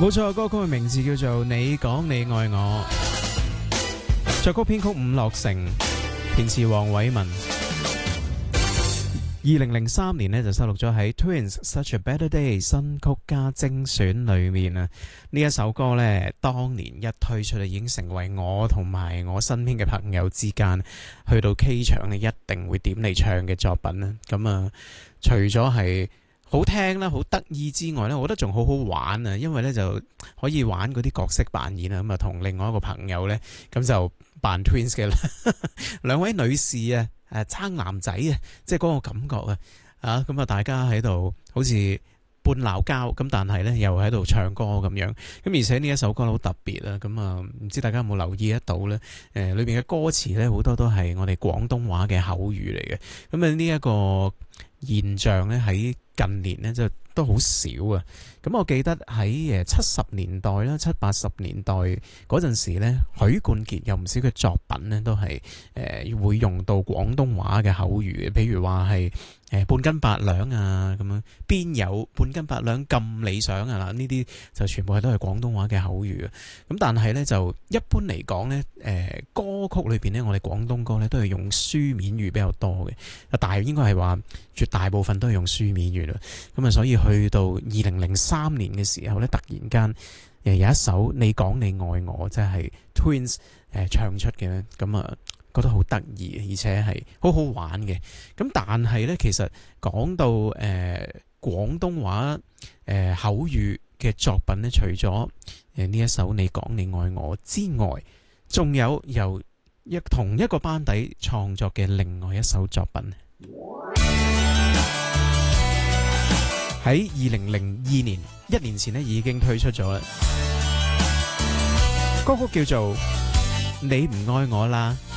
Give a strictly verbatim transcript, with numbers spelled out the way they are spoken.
冇錯，歌曲嘅名字叫做《你講你愛我》，作曲編曲伍樂城，填詞黃偉文。二零零三年呢就收錄咗喺 Twins Such a Better Day 新曲加精選裏面啊。呢一首歌呢，當年一推出，已經成為我同埋我身邊嘅朋友之間去到 K 場呢一定會點嚟唱嘅作品啦。咁啊，除咗係好聽啦，好得意之外呢，我覺得仲好好玩啊，因為呢就可以玩嗰啲角色扮演啊。咁啊，同另外一個朋友呢，咁就扮 Twins 嘅啦，兩位女士啊。誒撐男仔啊，即係嗰個感覺啊，啊咁啊，大家喺度好似半鬧交咁，但係咧又喺度唱歌咁樣，咁而且呢一首歌好特別啊，咁啊唔知大家有冇留意得到咧？誒裏邊嘅歌詞咧好多都係我哋廣東話嘅口語嚟嘅，咁啊呢一個現象咧喺近年咧就都好少啊。咁我記得喺誒七十年代啦、七八十年代嗰陣時咧，許冠傑有唔少嘅作品咧都係誒、呃、會用到廣東話嘅口語嘅，譬如話係誒半斤八兩啊咁樣，邊有半斤八兩咁理想啊？嗱，呢啲就全部係都係廣東話嘅口語啊。咁但係咧就一般嚟講咧，誒、呃、歌曲裏邊咧，我哋廣東歌咧都係用書面語比較多嘅，但係應該係話絕大部分都係用書面語啦。咁啊，所以去到二零零三年嘅時候咧，突然間誒有一首你講你愛我，即係 Twins 誒唱出嘅咧，咁啊覺得好得意，而且係好好玩嘅。咁但係咧，其實講到誒、呃、廣東話誒、呃、口語嘅作品咧，除咗誒呢一首你講你愛我之外，仲有由一同一個班底創作嘅另外一首作品。喺二零零二年，一年前咧已經推出咗啦。歌曲叫做《你唔愛我啦》。